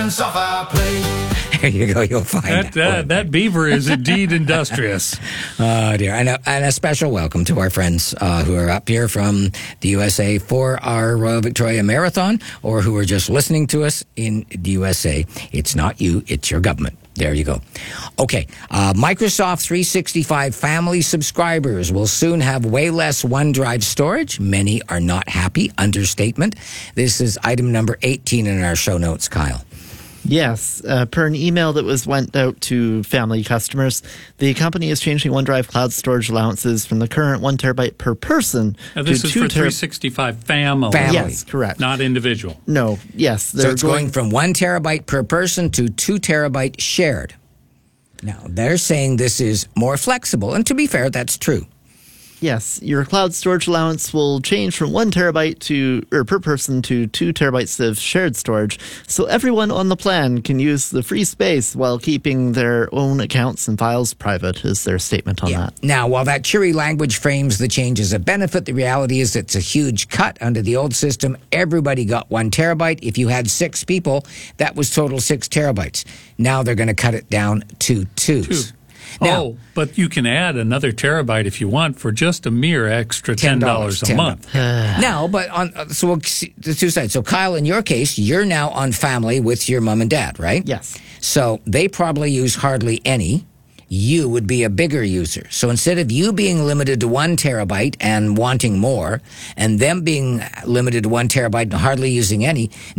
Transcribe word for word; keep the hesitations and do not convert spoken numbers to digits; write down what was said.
sofa play. There you go. You'll find That, uh, that beaver is indeed industrious. Oh, dear. And a, and a special welcome to our friends uh, who are up here from the U S A for our Royal Victoria Marathon, or who are just listening to us in the U S A. It's not you, it's your government. There you go. Okay. Uh, Microsoft three sixty-five family subscribers will soon have way less OneDrive storage. Many are not happy. Understatement. This is item number eighteen in our show notes, Kyle. Yes, uh, per an email that was went out to family customers, the company is changing OneDrive cloud storage allowances from the current one terabyte per person Now, this to is two for ter- three sixty-five family. Family. Yes, correct. Not individual. No, yes. So it's going, going from one terabyte per person to two terabyte shared. Now, they're saying this is more flexible, and to be fair, that's true. Yes, your cloud storage allowance will change from one terabyte to or per person to two terabytes of shared storage, so everyone on the plan can use the free space while keeping their own accounts and files private, is their statement on Yeah. that. Now, while that cheery language frames the change as a benefit, the reality is it's a huge cut. Under the old system, everybody got one terabyte. If you had six people, that was total six terabytes. Now they're going to cut it down to twos. Two. Now, oh, but you can add another terabyte if you want for just a mere extra ten dollars a month. Now, but on uh, so we'll see the two sides. So, Kyle, in your case, you're now on family with your mom and dad, right? Yes. So they probably use hardly any. You would be a bigger user. So instead of you being limited to one terabyte and wanting more, and them being limited to one terabyte and hardly using any,